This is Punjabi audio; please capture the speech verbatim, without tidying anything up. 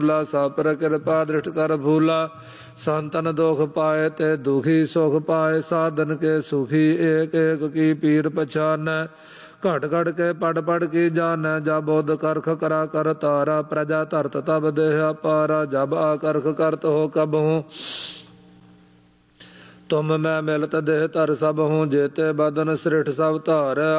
ਸਾਪਰ ਕਿਰਪਾ ਦ੍ਰਿਸ਼ਟ ਕਰ ਭੂਲਾ। ਸੰਤਨ ਦੁਖ ਪਾਏ ਤੇ ਦੁਖੀ ਸੁਖ ਪਾਏ। ਸਾਧਨ ਕੇ ਸੁਖੀ ਏਕ ਏਕ ਕੀ ਪੀਰ ਪਛਾਨੈ। ਘਟ ਘਟ ਕੇ ਪੜ ਪੜ ਕੀ ਜਾਨੈ। ਜਬ ਬੁੱਧ ਕਰਖ ਕਰਾ ਕਰ ਤਾਰਾ। ਪ੍ਰਜਾ ਧਰਤ ਤਬ ਦੇਹ ਅਪਾਰਾ। ਜਬ ਆਕਰਖ ਕਰਤ ਹੋ ਕਬਹੂੰ। ਤੁਮ ਮੈਂ ਮਿਲਤ ਦੇਹ ਧਰ ਸਭ ਹੂੰ। ਜੇਤੇ ਬਦਨ ਸ੍ਰਿਠ ਸਭ ਧਾਰੈ।